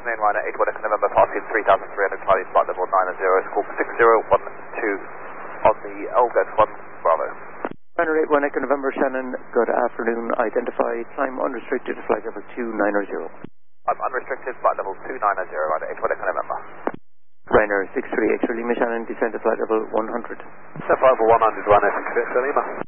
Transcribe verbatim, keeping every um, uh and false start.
afternoon, Ryanair eight one Echo November, passing three thousand three hundred, Charlie, flight level nine zero, scope six zero one two on the L Z one, Bravo. Ryanair eight one Echo November, Shannon, good afternoon, identify, climb unrestricted, flight level two nine zero. I'm unrestricted, flight level two nine zero, Ryanair eight one Echo November. Ryanair six three X-ray Lima, Shannon, descend to flight level one hundred. Step over one hundred, Ryanair six three X-ray Lima.